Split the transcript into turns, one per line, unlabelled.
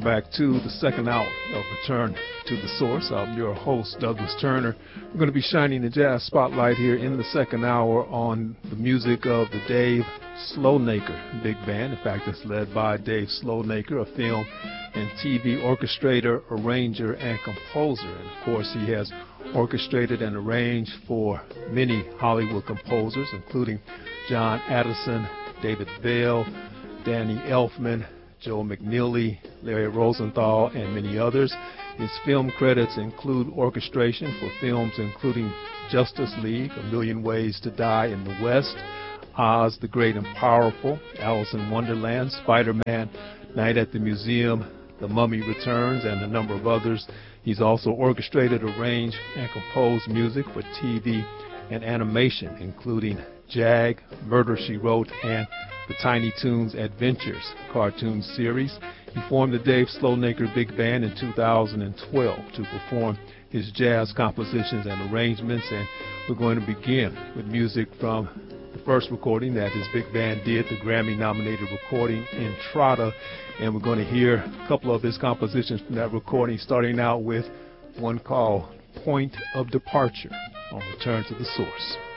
back to the second hour of Return to the Source. I'm your host, Douglas Turner. We're going to be shining the jazz spotlight here in the second hour on the music of the Dave Slownaker Big Band. In fact, it's led by Dave Slownaker, a film and TV orchestrator, arranger, and composer. And of course, he has orchestrated and arranged for many Hollywood composers, including John Addison, David Bell, Danny Elfman, Joe McNeely, Larry Rosenthal, and many others. His film credits include orchestration for films including Justice League, A Million Ways to Die in the West, Oz the Great and Powerful, Alice in Wonderland, Spider-Man, Night at the Museum, The Mummy Returns, and a number of others. He's also orchestrated, arranged, and composed music for TV and animation, including Jag, Murder, She Wrote, and the Tiny Toons Adventures cartoon series. He formed the Dave Slownaker Big Band in 2012 to perform his jazz compositions and arrangements, and we're going to begin with music from the first recording that his big band did, the Grammy-nominated recording Entrada, and we're going to hear a couple of his compositions from that recording, starting out with one called Point of Departure on Return to the Source.